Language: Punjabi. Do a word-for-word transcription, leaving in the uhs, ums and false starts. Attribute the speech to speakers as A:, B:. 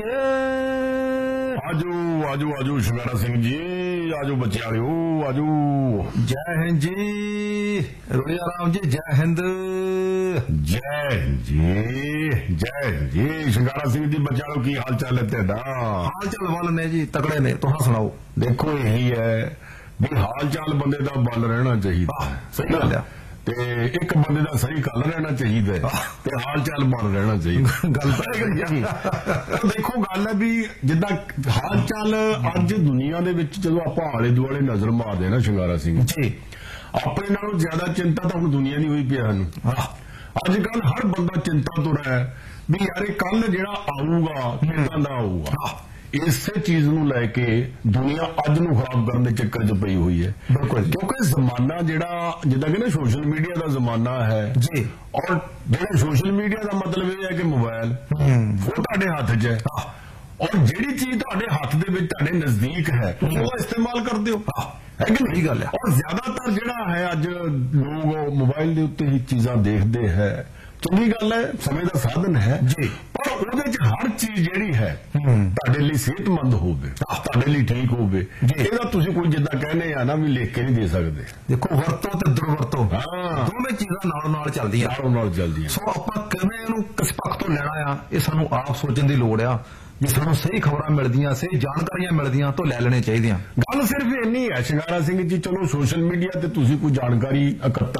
A: आजो आजो आजो शंगारा सिंह जी, आजो बच्चे आयो, आजो।
B: जय हिंद जी रुड़िया राम जी, जय हिंद।
A: जय हिंद जी, जय हिंद जी। शंगारा सिंह जी बच्चा की हाल चाल है तेरा?
B: हाल चाल वाल ने जी तकड़े ने, तुहां सुनाओ।
A: देखो यही है भी हाल चाल बंदे का बल रहना चाहिए।
B: सही गल है।
A: ਤੇ ਇੱਕ ਬੰਦੇ ਦਾ ਸਹੀ ਕੱਲ ਰਹਿਣਾ ਚਾਹੀਦਾ ਤੇ ਹਾਲ ਚਾਲ ਬਣ ਰਹਿਣਾ ਚਾਹੀਦਾ।
B: ਗੱਲ ਤਾਂ
A: ਦੇਖੋ ਗੱਲ ਹੈ ਵੀ ਜਿੱਦਾਂ ਹਾਲ ਚਾਲ ਅੱਜ ਦੁਨੀਆ ਦੇ ਵਿੱਚ ਜਦੋਂ ਆਪਾਂ ਆਲੇ ਦੁਆਲੇ ਨਜ਼ਰ ਮਾਰਦੇ ਨਾ ਸ਼ਿੰਗਾਰਾ ਸਿੰਘ
B: ਜੀ,
A: ਆਪਣੇ ਨਾਲੋਂ ਜ਼ਿਆਦਾ ਚਿੰਤਾ ਤਾਂ ਹੁਣ ਦੁਨੀਆ ਦੀ ਹੋਈ ਪਈ ਸਾਨੂੰ। ਅੱਜ ਕੱਲ ਹਰ ਬੰਦਾ ਚਿੰਤਾ ਤੋਂ ਰਿਹਾ ਵੀ ਯਾਰ ਕੱਲ ਜਿਹੜਾ ਆਊਗਾ ਕਿੱਦਾਂ ਦਾ ਆਊਗਾ। ਇਸੇ ਚੀਜ਼ ਨੂੰ ਲੈ ਕੇ ਦੁਨੀਆ ਅੱਜ ਨੂੰ ਖਰਾਬ ਕਰਨ ਦੇ ਚੱਕਰ 'ਚ ਪਈ ਹੋਈ ਹੈ।
B: ਬਿਲਕੁਲ,
A: ਕਿਉਂਕਿ ਜ਼ਮਾਨਾ ਜਿਹੜਾ ਜਿੱਦਾਂ ਕਿ ਨਾ ਸੋਸ਼ਲ ਮੀਡੀਆ ਦਾ ਜ਼ਮਾਨਾ ਹੈ
B: ਜੀ,
A: ਔਰ ਜਿਹੜਾ ਸੋਸ਼ਲ ਮੀਡੀਆ ਦਾ ਮਤਲਬ ਇਹ ਹੈ ਕਿ ਮੋਬਾਈਲ ਉਹ ਤੁਹਾਡੇ ਹੱਥ 'ਚ ਹੈ ਔਰ ਜਿਹੜੀ ਚੀਜ਼ ਤੁਹਾਡੇ ਹੱਥ ਦੇ ਵਿੱਚ ਤੁਹਾਡੇ ਨਜ਼ਦੀਕ ਹੈ ਉਹ ਇਸਤੇਮਾਲ ਕਰਦੇ ਹੋ, ਹੈ ਕਿ ਨਹੀਂ ਗੱਲ ਹੈ। ਔਰ ਜ਼ਿਆਦਾਤਰ ਜਿਹੜਾ ਹੈ ਅੱਜ ਲੋਕ ਮੋਬਾਈਲ ਦੇ ਉੱਤੇ ਹੀ ਚੀਜ਼ਾਂ ਦੇਖਦੇ ਹੈ। ਚੰਗੀ ਗੱਲ ਹੈ, ਸਮੇਂ ਦਾ ਸਾਧਨ ਹੈ
B: ਜੀ,
A: ਪਰ ਉਹਦੇ 'ਚ ਹਰ ਚੀਜ਼ ਜਿਹੜੀ ਹੈ ਤੁਹਾਡੇ ਲਈ ਸਿਹਤਮੰਦ ਹੋਵੇ, ਤੁਹਾਡੇ ਲਈ ਠੀਕ ਹੋਵੇ। ਇਹਦਾ ਤੁਸੀਂ ਕੋਈ ਜਿੱਦਾਂ ਕਹਿੰਦੇ ਆ ਨਾ ਵੀ ਲਿਖ ਕੇ ਨਹੀਂ ਦੇ ਸਕਦੇ।
B: ਦੇਖੋ ਵਰਤੋਂ ਤੇ ਦੁਰਵਰਤੋਂ
A: ਹਾਂ,
B: ਦੋਵੇਂ ਚੀਜ਼ਾਂ ਨਾਲ ਨਾਲ ਚੱਲਦੀਆਂ
A: ਨਾਲੋਂ ਨਾਲ ਚੱਲਦੀਆਂ।
B: ਸੋ ਆਪਾਂ ਕਿਵੇਂ ਇਹਨੂੰ ਕਿਸ ਪੱਖ ਤੋਂ ਲੈਣਾ ਆ, ਇਹ ਸਾਨੂੰ ਆਪ ਸੋਚਣ ਦੀ ਲੋੜ ਆ। ਜੇ ਸਾਨੂੰ ਸਹੀ ਖਬਰਾਂ ਮਿਲਦੀਆਂ, ਸਹੀ ਜਾਣਕਾਰੀਆਂ ਮਿਲਦੀਆਂ ਤਾਂ ਲੈ ਲੈਣੇ ਚਾਹੀਦੀਆਂ।
A: ਗੱਲ ਸਿਰਫ ਇੰਨੀ ਹੈ ਸ਼ਿੰਗਾਰਾ ਸਿੰਘ ਜੀ, ਚਲੋ ਸੋਸ਼ਲ ਮੀਡੀਆ ਤੇ ਤੁਸੀਂ ਕੋਈ ਜਾਣਕਾਰੀ ਇਕੱਤਰ